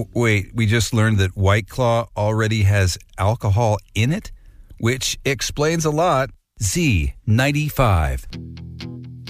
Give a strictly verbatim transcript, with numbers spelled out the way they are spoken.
Oh, wait, we just learned that White Claw already has alcohol in it, which explains a lot. Z ninety-five.